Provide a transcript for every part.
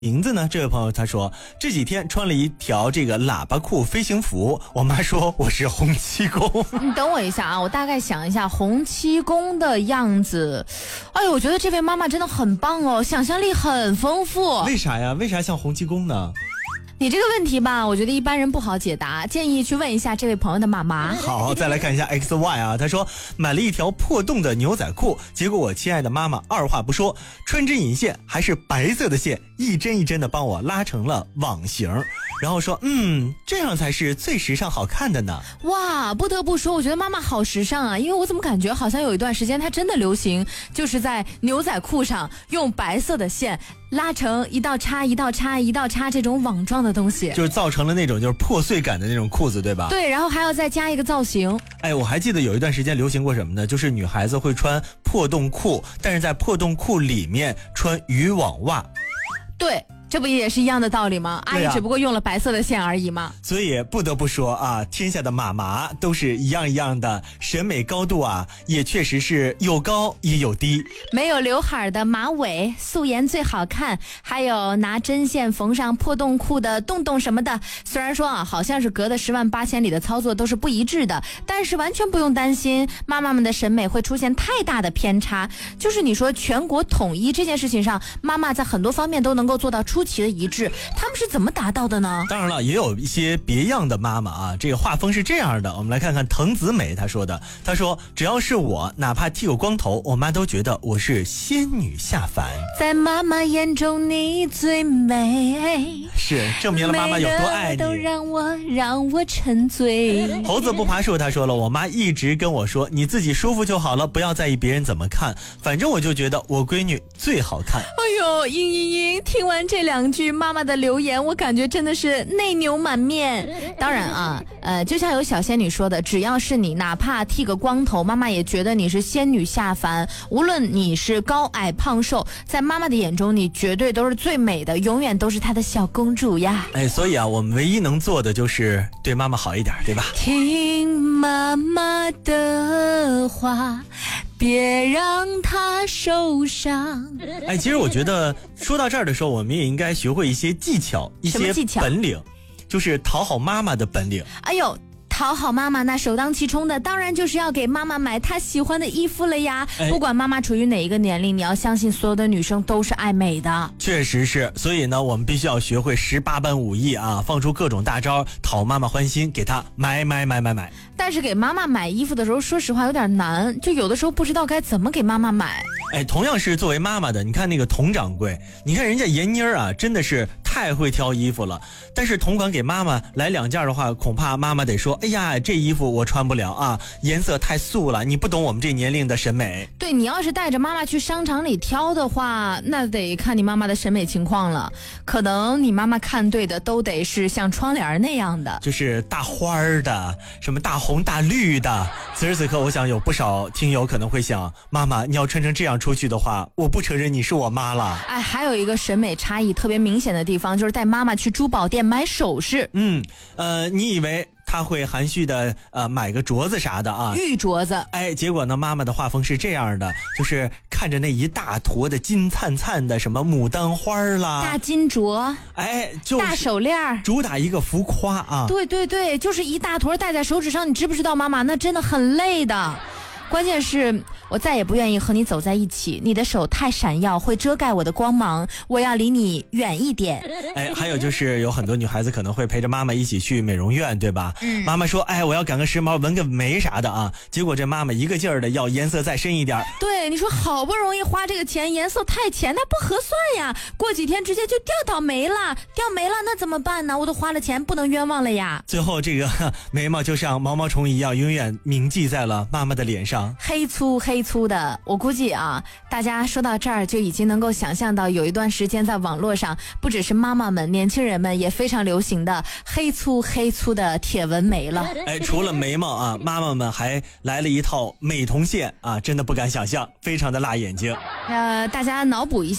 名字呢？这位朋友他说这几天穿了一条这个喇叭裤飞行服，我妈说我是洪七公。 你等我一下啊，我大概想一下洪七公的样子。哎呦，我觉得这位妈妈真的很棒哦，想象力很丰富。 为啥呀？为啥像洪七公呢？ 你这个问题吧，我觉得一般人不好解答，建议去问一下这位朋友的妈妈。 好，再来看一下 XY 啊，他说买了一条破洞的牛仔裤，结果我亲爱的妈妈二话不说，穿针引线，还是白色的线，一针一针的帮我拉成了网形，然后说这样才是最时尚好看的呢。 哇，不得不说，我觉得妈妈好时尚啊，因为我怎么感觉好像有一段时间它真的流行，就是在牛仔裤上用白色的线拉成一道叉一道叉一道叉这种网状的东西， 就是造成了那种就是破碎感的那种裤子，对吧？ 对，然后还要再加一个造型。 哎，我还记得有一段时间流行过什么呢？就是女孩子会穿破洞裤，但是在破洞裤里面穿渔网袜。 对，这不也是一样的道理吗？阿姨只不过用了白色的线而已嘛。 所以不得不说啊，天下的妈妈都是一样一样的，审美高度啊也确实是有高也有低。 没有刘海的马尾素颜最好看，还有拿针线缝上破洞裤的洞洞什么的，虽然说啊好像是隔的10万8千里的操作都是不一致的，但是完全不用担心妈妈们的审美会出现太大的偏差。就是你说全国统一这件事情上，妈妈在很多方面都能够做到出奇的一致，他们是怎么达到的呢？ 当然了，也有一些别样的妈妈啊，这个画风是这样的，我们来看看滕子美她说的，她说只要是我哪怕剃个光头，我妈都觉得我是仙女下凡， 在妈妈眼中你最美， 是证明了妈妈有多爱你， 都让我沉醉。 猴子不爬树他说了，我妈一直跟我说你自己舒服就好了，不要在意别人怎么看，反正我就觉得我闺女最好看。 哎呦，嘤，听完这2句妈妈的留言，我感觉真的是内牛满面。当然啊，就像有小仙女说的，只要是你哪怕剃个光头，妈妈也觉得你是仙女下凡，无论你是高矮胖瘦，在妈妈的眼中你绝对都是最美的，永远都是她的小公主呀。 哎，所以啊，我们唯一能做的就是对妈妈好一点，对吧？ 听妈妈的话，别让她受伤。 哎，其实我觉得说到这儿的时候，我们也应该学会一些技巧，一些本领，就是讨好妈妈的本领。 哎呦，讨好妈妈那首当其冲的当然就是要给妈妈买她喜欢的衣服了呀。不管妈妈处于哪一个年龄，你要相信所有的女生都是爱美的。 确实是，所以呢我们必须要学会18般武艺啊，放出各种大招讨妈妈欢心，给她买。 但是给妈妈买衣服的时候，说实话有点难，就有的时候不知道该怎么给妈妈买。 哎，同样是作为妈妈的，你看那个佟掌柜，你看人家闫妮儿啊，真的是太会挑衣服了。但是同款给妈妈来2件的话，恐怕妈妈得说，哎呀，这衣服我穿不了啊，颜色太素了，你不懂我们这年龄的审美。 对，你要是带着妈妈去商场里挑的话，那得看你妈妈的审美情况了。可能你妈妈看对的都得是像窗帘那样的， 就是大花的，什么大红大绿的。此时此刻我想有不少听友可能会想，妈妈你要穿成这样出去的话，我不承认你是我妈了。 哎，还有一个审美差异特别明显的地方，就是带妈妈去珠宝店买首饰。 你以为他会含蓄的买个镯子啥的啊， 玉镯子。 哎，结果呢妈妈的画风是这样的，就是看着那一大坨的金灿灿的什么牡丹花啦， 大金镯， 哎，就是大手链， 主打一个浮夸啊。 对，就是一大坨戴在手指上，你知不知道妈妈那真的很累的。关键是我再也不愿意和你走在一起，你的手太闪耀，会遮盖我的光芒，我要离你远一点。 哎，还有就是有很多女孩子可能会陪着妈妈一起去美容院，对吧？妈妈说，哎，我要赶个时髦，纹个眉啥的啊，结果这妈妈一个劲儿的要颜色再深一点。 对，你说好不容易花这个钱，颜色太浅，那不合算呀，过几天直接就掉眉了，那怎么办呢？我都花了钱，不能冤枉了呀。 最后这个眉毛就像毛毛虫一样，永远铭记在了妈妈的脸上。 黑粗的，我估计啊，大家说到这儿就已经能够想象到，有一段时间在网络上，不只是妈妈们，年轻人们也非常流行的黑粗的铁纹眉了。 哎，除了眉毛啊，妈妈们还来了一套美瞳线啊，真的不敢想象，非常的辣眼睛。 大家脑补一下，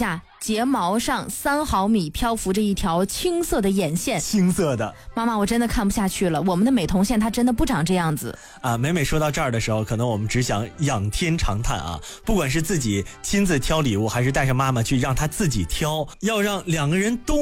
睫毛上3毫米漂浮着一条青色的眼线。 青色的。 妈妈，我真的看不下去了，我们的美瞳线它真的不长这样子啊。每每说到这儿的时候，可能我们只想仰天长叹啊！不管是自己亲自挑礼物，还是带上妈妈去让她自己挑，要让2个人都